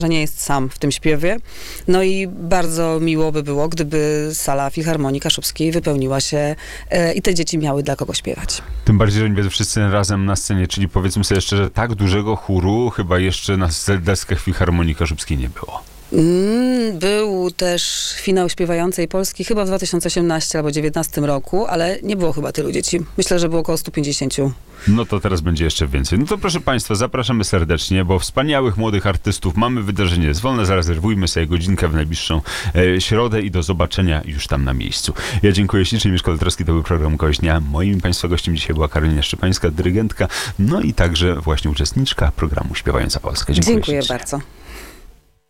że nie jest sam w tym śpiewie. No i bardzo miło by było, gdyby sala Filharmonii Kaszubskiej wypełniła się i te dzieci miały dla kogo śpiewać. Tym bardziej, że oni będą wszyscy razem na scenie, czyli powiedzmy sobie szczerze, tak dużego chóru chyba jeszcze na deskach Filharmonii Kaszubskiej nie było. Był też finał Śpiewającej Polski chyba w 2018 albo 2019 roku, ale nie było chyba tylu dzieci. Myślę, że było około 150. No to teraz będzie jeszcze więcej. No to proszę Państwa, zapraszamy serdecznie, bo wspaniałych młodych artystów mamy wydarzenie jest wolne, zarezerwujmy sobie godzinkę w najbliższą środę i do zobaczenia już tam na miejscu. Ja dziękuję ślicznie, Mieszko Letrowski, to był program Gość Dnia. Moim i Państwa gościem dzisiaj była Karolina Szczepańska, dyrygentka, no i także właśnie uczestniczka programu Śpiewająca Polska. Dziękuję bardzo.